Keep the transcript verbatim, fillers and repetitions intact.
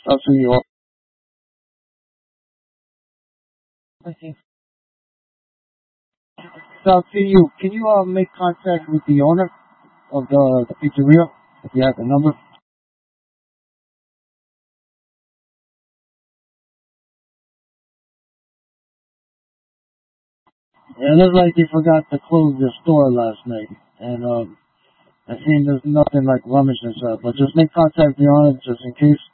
I'll see you. I'll see you. Can you uh, make contact with the owner of the, the pizzeria if you have the number? Yeah, it looks like they forgot to close their store last night, and um, I seen there's nothing like rummage inside. But just make contact with the owner just in case.